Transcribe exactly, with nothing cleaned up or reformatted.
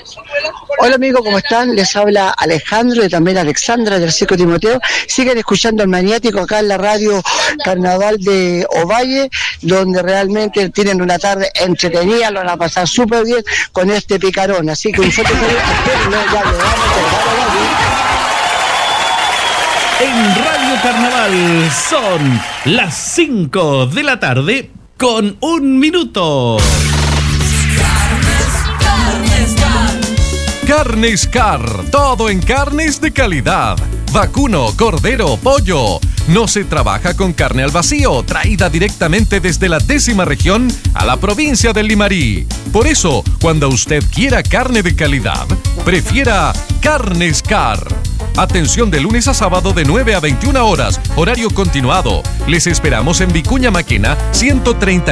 Hola amigos, ¿cómo están? Les habla Alejandro y también Alexandra del Circo Timoteo. Siguen escuchando el Maniático acá en la radio Carnaval de Ovalle, donde realmente tienen una tarde entretenida, lo van a pasar súper bien con este picarón. Así que un fuerte saludo a ustedes, ya le vamos a En Radio Carnaval son las cinco de la tarde con un minuto. Carnes Car, todo en carnes de calidad. Vacuno, cordero, pollo. No se trabaja con carne al vacío, traída directamente desde la décima región a la provincia del Limarí. Por eso, cuando usted quiera carne de calidad, prefiera Carnes Car. Atención de lunes a sábado de nueve a veintiuna horas, horario continuado. Les esperamos en Vicuña Maquena, ciento treinta